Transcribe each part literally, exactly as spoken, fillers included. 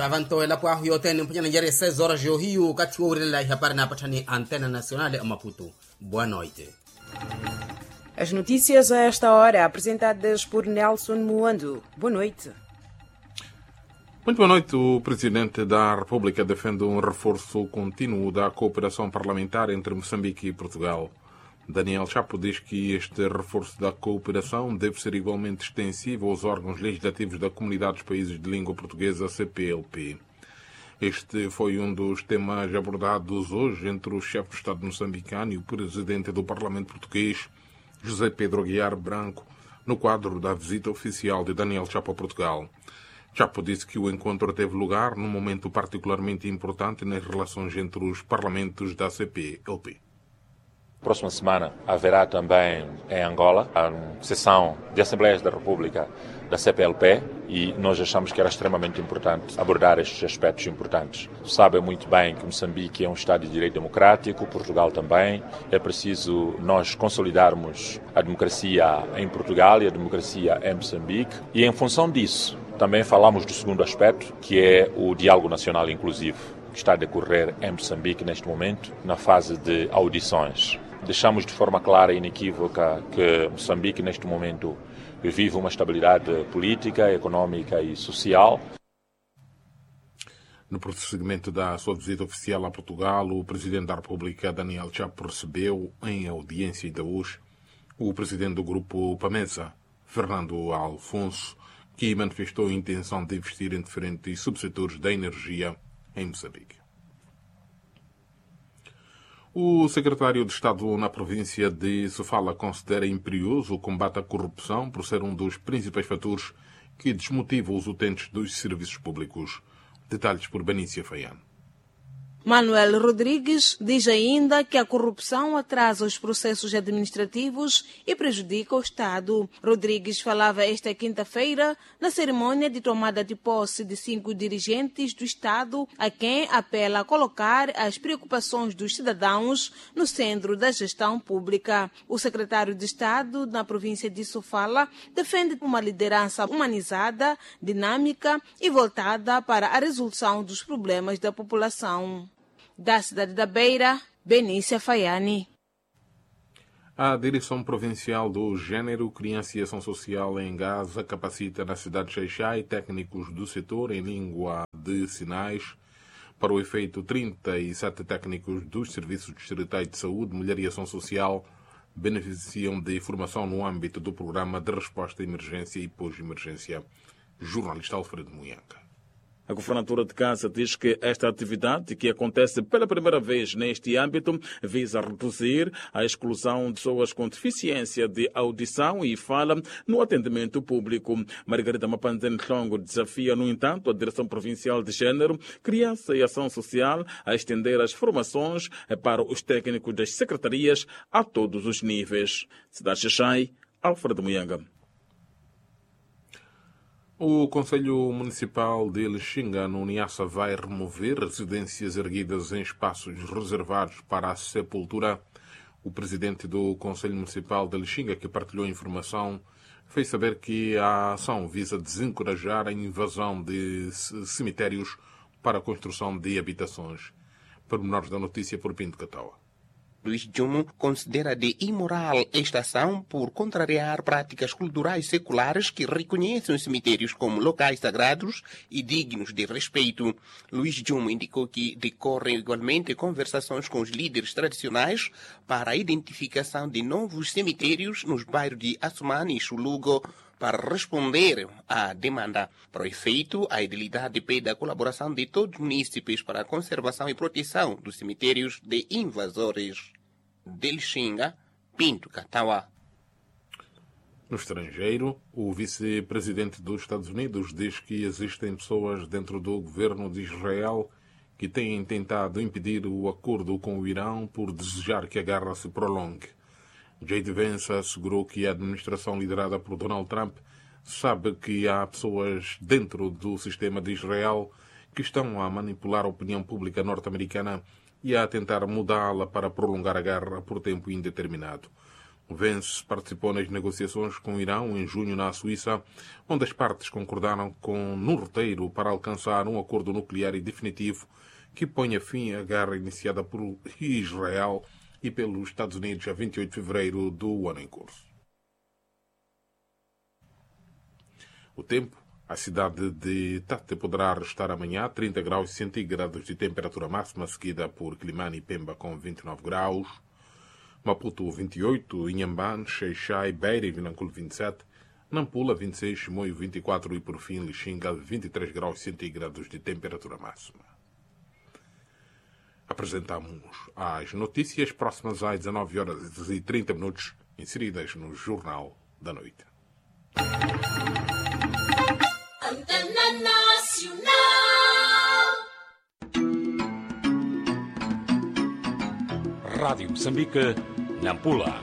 Ravanto ela kwa hiyo tena mpanya njare seis horas jo hiyo kati wa urela habari na patani Antena Nacional a Maputo. Boa noite. As notícias a esta hora apresentadas por Nelson Muando. Boa noite. Muito boa noite. O Presidente da República defende um reforço contínuo da cooperação parlamentar entre Moçambique e Portugal. Daniel Chapo diz que este reforço da cooperação deve ser igualmente extensivo aos órgãos legislativos da Comunidade dos Países de Língua Portuguesa, C P L P. Este foi um dos temas abordados hoje entre o chefe do Estado moçambicano e o Presidente do Parlamento Português, José Pedro Aguiar Branco, no quadro da visita oficial de Daniel Chapo a Portugal. Chapo disse que o encontro teve lugar num momento particularmente importante nas relações entre os parlamentos da C P L P. Próxima semana haverá também em Angola a sessão de Assembleias da República da C P L P e nós achamos que era extremamente importante abordar estes aspectos importantes. Sabem muito bem que Moçambique é um Estado de Direito Democrático, Portugal também. É preciso nós consolidarmos a democracia em Portugal e a democracia em Moçambique e em função disso também falamos do segundo aspecto, que é o diálogo nacional inclusivo, que está a decorrer em Moçambique neste momento, na fase de audições. Deixamos de forma clara e inequívoca que Moçambique, neste momento, vive uma estabilidade política, económica e social. No prosseguimento da sua visita oficial a Portugal, o Presidente da República, Daniel Chapo, recebeu, em audiência da U S, o Presidente do Grupo PAMESA, Fernando Alfonso, que manifestou a intenção de investir em diferentes subsetores da energia em Moçambique. O secretário de Estado na província de Sofala considera imperioso o combate à corrupção por ser um dos principais fatores que desmotiva os utentes dos serviços públicos. Detalhes por Benícia Faiano. Manuel Rodrigues diz ainda que a corrupção atrasa os processos administrativos e prejudica o Estado. Rodrigues falava esta quinta-feira na cerimônia de tomada de posse de cinco dirigentes do Estado, a quem apela a colocar as preocupações dos cidadãos no centro da gestão pública. O secretário de Estado na província de Sofala defende uma liderança humanizada, dinâmica e voltada para a resolução dos problemas da população. Da cidade da Beira, Benícia Faiani. A Direção Provincial do Gênero, Criança e Ação Social em Gaza capacita na cidade de Xaixai técnicos do setor em língua de sinais. Para o efeito, trinta e sete técnicos dos Serviços Distritais de Saúde, Mulher e Ação Social beneficiam de formação no âmbito do Programa de Resposta à Emergência e Pós-Emergência. Jornalista Alfredo Munhanca. A governatura de Gaza diz que esta atividade, que acontece pela primeira vez neste âmbito, visa reduzir a exclusão de pessoas com deficiência de audição e fala no atendimento público. Margarida Mapandene Longo desafia, no entanto, a Direção Provincial de Gênero, Criança e Ação Social a estender as formações para os técnicos das secretarias a todos os níveis. Cidade de Xaixai, Alfredo Munhanga. O Conselho Municipal de Lixinga, no Niassa, vai remover residências erguidas em espaços reservados para a sepultura. O presidente do Conselho Municipal de Lixinga, que partilhou a informação, fez saber que a ação visa desencorajar a invasão de cemitérios para a construção de habitações. Pormenores da notícia por Pinto Cataua. Luís Jumo considera de imoral esta ação por contrariar práticas culturais seculares que reconhecem os cemitérios como locais sagrados e dignos de respeito. Luís Jumo indicou que decorrem igualmente conversações com os líderes tradicionais para a identificação de novos cemitérios nos bairros de Assumani e Chulugo, para responder à demanda. Para o efeito, a edilidade pede a colaboração de todos os munícipes para a conservação e proteção dos cemitérios de invasores. De Lixinga, Pinto Cataua. No estrangeiro, o vice-presidente dos Estados Unidos diz que existem pessoas dentro do governo de Israel que têm tentado impedir o acordo com o Irão por desejar que a guerra se prolongue. J D. Vance assegurou que a administração liderada por Donald Trump sabe que há pessoas dentro do sistema de Israel que estão a manipular a opinião pública norte-americana e a tentar mudá-la para prolongar a guerra por tempo indeterminado. O Vence participou nas negociações com o Irão em junho na Suíça, onde as partes concordaram com num roteiro para alcançar um acordo nuclear e definitivo que ponha fim à guerra iniciada por Israel e pelos Estados Unidos a vinte e oito de fevereiro do ano em curso. O tempo. A cidade de Tete poderá restar amanhã trinta graus centígrados de temperatura máxima, seguida por Climane e Pemba com vinte e nove graus, Maputo vinte e oito, Inhambane, Xai-Xai, Beira e Vilanculo vinte e sete, Nampula vinte e seis, Chimoio vinte e quatro e por fim Lixinga vinte e três graus centígrados de temperatura máxima. Apresentamos as notícias próximas às dezanove horas e trinta minutos, inseridas no Jornal da Noite. Antena Nacional. Rádio Moçambique, Nampula.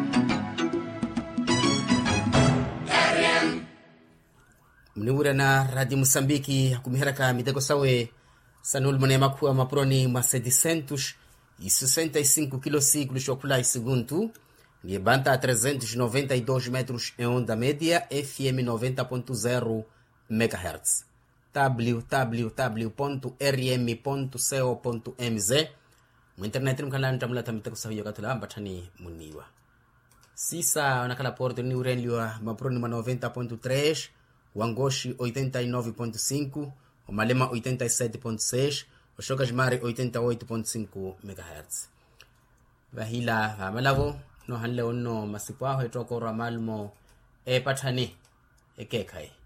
mniwura na Radio Moçambique akumiheraka miteko sawe sanul mane makua maproni ma setecentos e sessenta e cinco quilociclos oculais segundo e banta a trezentos e noventa e dois metros em onda média F M noventa ponto zero megahertz. w w w ponto r m ponto co ponto m z mu internet mkala ntamulata miteko sawe yakatula ambatani muniwa sisa nakala porto ni urenliwa maproni ma noventa ponto três, Wangoshi oitenta e nove ponto cinco, o Malema oitenta e sete ponto seis, o Chocasmare oitenta e oito ponto cinco megahertz. Vahila vamalavo no hanle onno masipaho etoko ramalmo e patani e kekai.